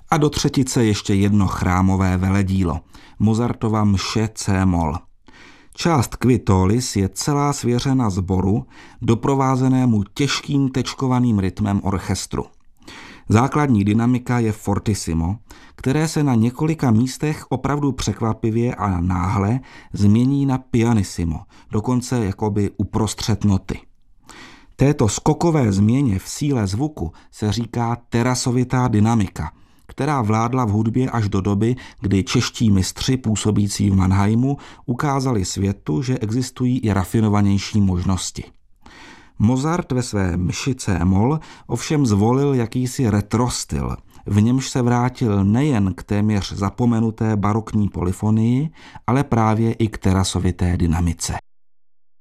A do třetice ještě jedno chrámové veledílo, Mozartova mše C-moll. Část Kvitolis je celá svěřena sboru, doprovázenému těžkým tečkovaným rytmem orchestru. Základní dynamika je fortissimo, které se na několika místech opravdu překvapivě a náhle změní na pianissimo, dokonce jakoby uprostřed noty. Této skokové změně v síle zvuku se říká terasovitá dynamika, která vládla v hudbě až do doby, kdy čeští mistři působící v Mannheimu ukázali světu, že existují i rafinovanější možnosti. Mozart ve své mši C-moll ovšem zvolil jakýsi retrostyl, v němž se vrátil nejen k téměř zapomenuté barokní polyfonii, ale právě i k terasovité dynamice.